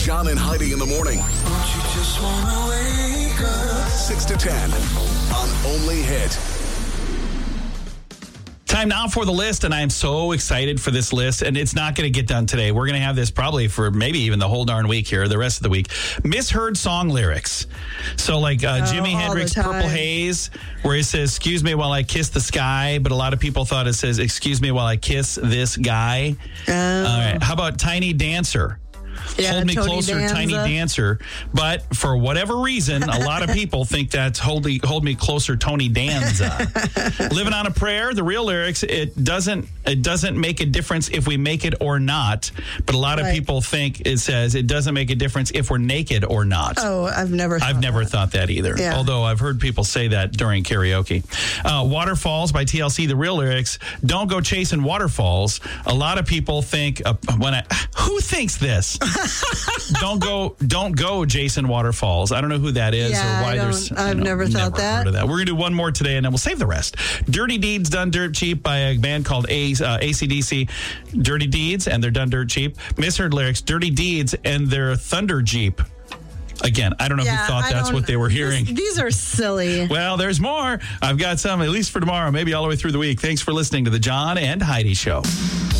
John and Heidi in the morning. Don't you just wanna wake up? 6 to 10 on Only Hit. Time now for the list, and I am so excited for this list, and it's not going to get done today. We're going to have this probably for maybe even the whole darn week here, the rest of the week. Misheard song lyrics. So like Jimi Hendrix, Purple Haze, where he says, excuse me while I kiss the sky, but a lot of people thought it says, excuse me while I kiss this guy. All right. How about Tiny Dancer? Yeah, Hold Me Tony Closer, Danza. Tiny Dancer. But for whatever reason, a lot of people think that's Hold Me Closer, Tony Danza. Living on a Prayer, the real lyrics, it doesn't make a difference if we make it or not. But a lot of people think it says it doesn't make a difference if we're naked or not. Oh, I've never thought that either. Yeah. Although I've heard people say that during karaoke. Waterfalls by TLC, the real lyrics, don't go chasing waterfalls. A lot of people think, who thinks this? Don't go Jason Waterfalls. I don't know who that is or why there's. I've never thought that. Heard of that. We're going to do one more today and then we'll save the rest. Dirty Deeds Done Dirt Cheap by a band called AC/DC. Dirty Deeds and they're done dirt cheap. Misheard lyrics, Dirty Deeds and their Thunder Jeep. Again, I don't know who thought that's what they were hearing. These are silly. Well, there's more. I've got some, at least for tomorrow, maybe all the way through the week. Thanks for listening to the John and Heidi Show.